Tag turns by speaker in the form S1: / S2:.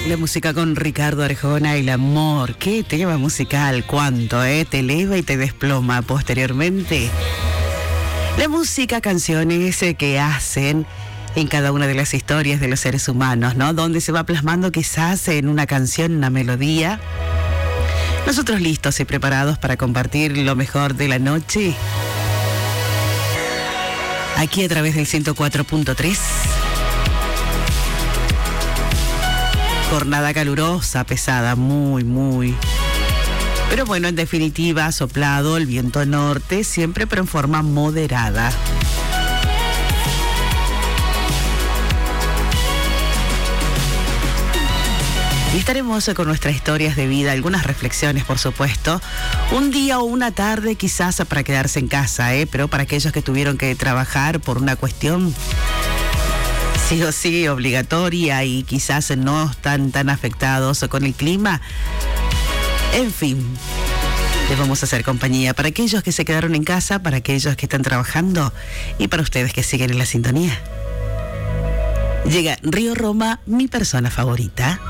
S1: La música con Ricardo Arjona, El amor. Qué tema musical, cuánto, te eleva y te desploma posteriormente. La música, canciones que hacen en cada una de las historias de los seres humanos, ¿no? Donde se va plasmando quizás en una canción, una melodía. Nosotros listos y preparados para compartir lo mejor de la noche. Aquí a través del 104.3. Jornada calurosa, pesada, muy. Pero bueno, en definitiva, ha soplado el viento norte, siempre pero en forma moderada. Y estaremos con nuestras historias de vida, algunas reflexiones, por supuesto. Un día o una tarde quizás para quedarse en casa, pero para aquellos que tuvieron que trabajar por una cuestión sí o sí obligatoria y quizás no están tan afectados con el clima. En fin, les vamos a hacer compañía para aquellos que se quedaron en casa, para aquellos que están trabajando y para ustedes que siguen en la sintonía. Llega Río Roma, mi persona favorita.